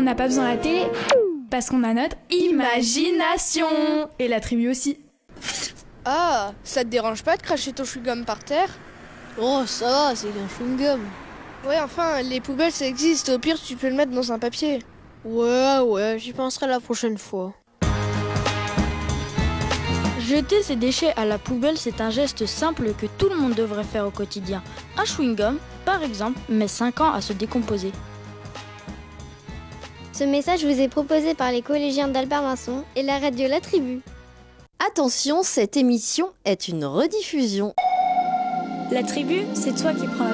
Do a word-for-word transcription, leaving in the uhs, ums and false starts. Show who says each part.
Speaker 1: n'a pas besoin de la télé, parce qu'on a notre imagination. Et la tribu aussi.
Speaker 2: Ah, ça te dérange pas de cracher ton chewing-gum par terre?
Speaker 3: Oh, ça va, c'est un chewing-gum.
Speaker 2: Ouais, enfin, les poubelles ça existe, au pire tu peux le mettre dans un papier.
Speaker 3: Ouais, ouais, j'y penserai la prochaine fois.
Speaker 4: Jeter ses déchets à la poubelle, c'est un geste simple que tout le monde devrait faire au quotidien. Un chewing-gum, par exemple, met cinq ans à se décomposer.
Speaker 5: Ce message vous est proposé par les collégiens d'Albert Vincent et la radio La Tribu.
Speaker 6: Attention, cette émission est une rediffusion.
Speaker 1: La tribu, c'est toi qui prends la